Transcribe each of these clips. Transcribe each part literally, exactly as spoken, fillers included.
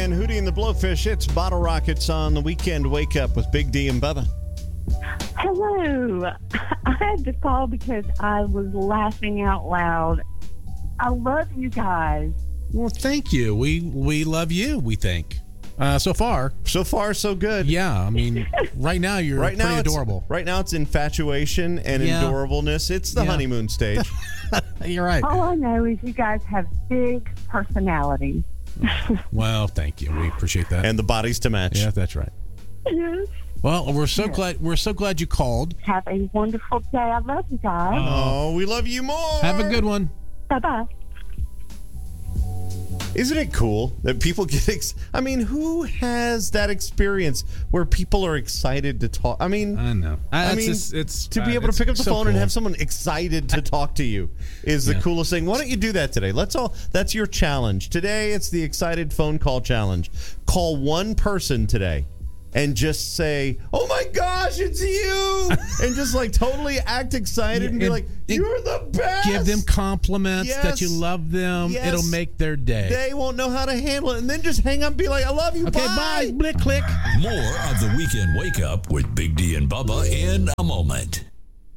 and Hootie and the Blowfish. It's Bottle Rockets on the weekend wake up with Big D and Bubba. Hello. I had to call because I was laughing out loud. I love you guys. Well, thank you. We we love you, we think. Uh, so far. So far, so good. Yeah, I mean, right now you're right pretty now adorable. Right now it's infatuation and Yeah. adorableness. It's the Yeah. honeymoon stage. You're right. All I know is you guys have big personalities. Well, thank you. We appreciate that. And the bodies to match. Yeah, that's right. Yes. Well, we're so glad we're so glad you called. Have a wonderful day. I love you guys. Oh, we love you more. Have a good one. Bye-bye. Isn't it cool that people get ex- I mean, who has that experience where people are excited to talk? I mean, I know. I It's mean, just- it's to be uh, able to it's pick up the so phone and cool. have someone excited to talk to you is the Yeah. coolest thing. Why don't you do that today? Let's all. That's your challenge today. It's the excited phone call challenge. Call one person today and just say, "Oh my gosh, it's you!" and just like totally act excited and be And- like, and "You're the best." Give them compliments Yes. that you love them. Yes. It'll make their day. They won't know how to handle it, and then just hang up and be like, "I love you." Okay, bye. Blick, click. More of the Weekend Wake Up with Big D and Bubba in a moment.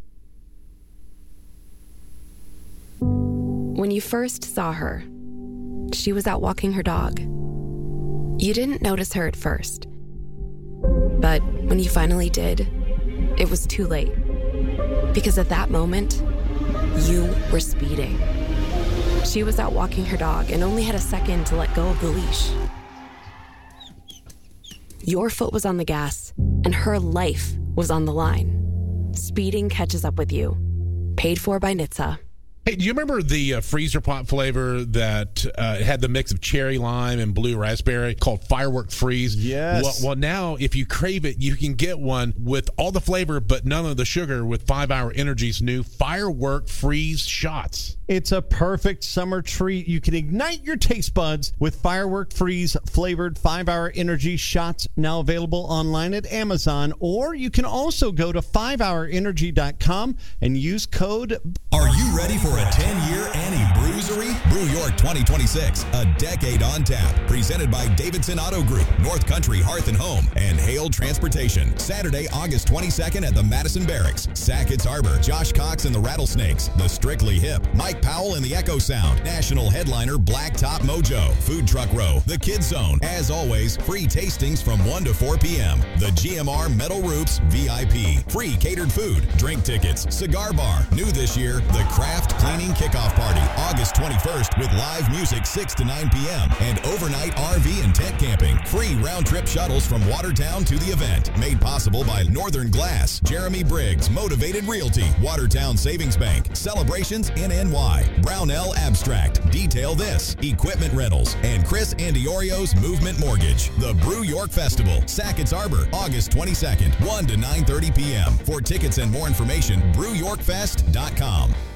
When you first saw her, she was out walking her dog. You didn't notice her at first. But when you finally did, it was too late. Because at that moment, you were speeding. She was out walking her dog and only had a second to let go of the leash. Your foot was on the gas, and her life was on the line. Speeding catches up with you. Paid for by N H T S A. Hey, do you remember the uh, freezer pop flavor that uh, had the mix of cherry lime and blue raspberry called Firework Freeze? Yes. Well, well, now if you crave it, you can get one with all the flavor but none of the sugar with five hour Energy's new Firework Freeze shots. It's a perfect summer treat. You can ignite your taste buds with Firework Freeze flavored five hour Energy shots, now available online at Amazon, or you can also go to five hour energy dot com and use code. Are you ready for a ten-year Annie Brewery? Brew York twenty twenty-six, a decade on tap. Presented by Davidson Auto Group, North Country Hearth and Home, and Hale Transportation. Saturday, August twenty-second at the Madison Barracks. Sackett's Harbor, Josh Cox and the Rattlesnakes, the Strictly Hip, Mike Powell and the Echo Sound, national headliner Blacktop Mojo, Food Truck Row, the Kids Zone. As always, free tastings from one to four p.m. The G M R Metal Roofs V I P. Free catered food, drink tickets, cigar bar. New this year, the Craft Cleaning Kickoff Party, August twenty-first with live music six to nine p.m. and overnight R V and tent camping. Free round-trip shuttles from Watertown to the event. Made possible by Northern Glass, Jeremy Briggs, Motivated Realty, Watertown Savings Bank, Celebrations N N Y, Brownell Abstract, Detail This, Equipment Rentals, and Chris Andiorio's Movement Mortgage. The Brew York Festival, Sackett's Harbor, August twenty-second, one to nine thirty p.m. For tickets and more information, brew york fest dot com.